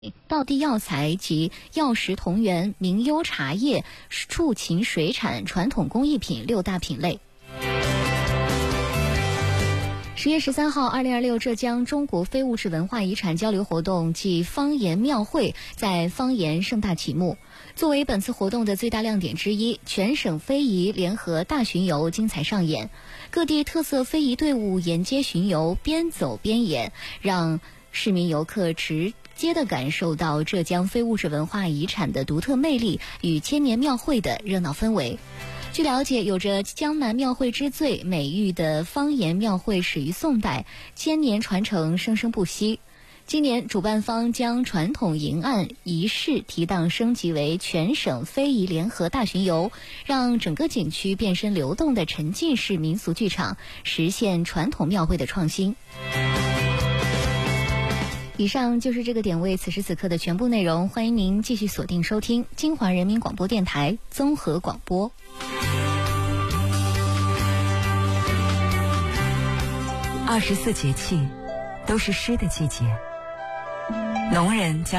道地药材及药食同源、名优茶叶、畜禽水产、传统工艺品6大品类。10月13号，2026浙江中国非物质文化遗产交流活动暨方言庙会在方言盛大启幕。作为本次活动的最大亮点之一，全省非遗联合大巡游精彩上演，各地特色非遗队伍沿街巡游，边走边演，让市民游客直接地感受到浙江非物质文化遗产的独特魅力与千年庙会的热闹氛围。据了解，有着江南庙会之最美誉的方言庙会始于宋代，千年传承生生不息。今年主办方将传统迎案仪式提档升级为全省非遗联合大巡游，让整个景区变身流动的沉浸式民俗剧场，实现传统庙会的创新。以上就是这个点位此时此刻的全部内容，欢迎您继续锁定收听金华人民广播电台综合广播。 24节气都是诗的季节，农人将